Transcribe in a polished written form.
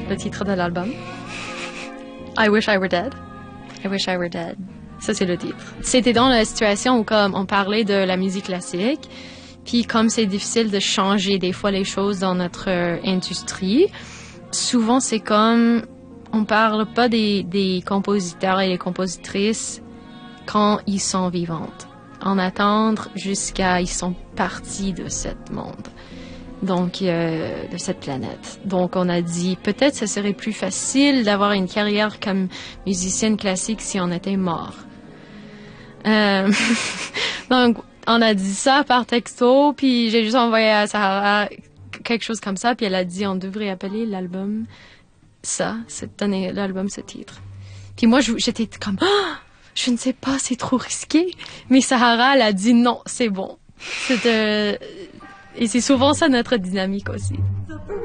le titre de l'album. I Wish I Were Dead. I Wish I Were Dead. Ça, c'est le titre. C'était dans la situation où comme on parlait de la musique classique, puis comme c'est difficile de changer des fois les choses dans notre industrie, souvent c'est comme on parle pas des compositeurs et des compositrices quand ils sont vivantes. On attend jusqu'à ils sont partis de ce monde. Donc, de cette planète. Donc, on a dit, peut-être ce serait plus facile d'avoir une carrière comme musicienne classique si on était mort. Donc, on a dit ça par texto, puis j'ai juste envoyé à Sahara quelque chose comme ça, puis elle a dit, on devrait appeler l'album ça, donner l'album ce titre. Puis moi, j'étais comme, je ne sais pas, c'est trop risqué. Mais Sahara, elle a dit, non, c'est bon. Et c'est souvent ça notre dynamique aussi.